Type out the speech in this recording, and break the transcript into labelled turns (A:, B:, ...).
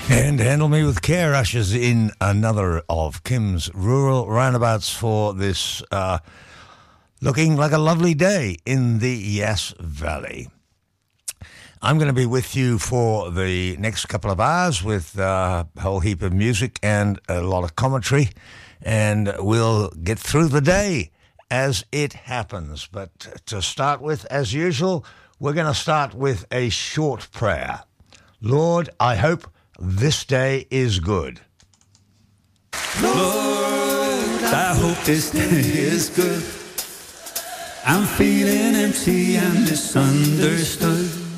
A: And Handle Me With Care ushers in another of Kim's rural roundabouts for this looking like a lovely day in the Yass Valley. I'm going to be with you for the next couple of hours with a whole heap of music and a lot of commentary, and we'll get through the day as it happens. But to start with, as usual, we're going to start with a short prayer. Lord, I hope this day is good.
B: Lord, I hope this day is good. I'm feeling empty and misunderstood.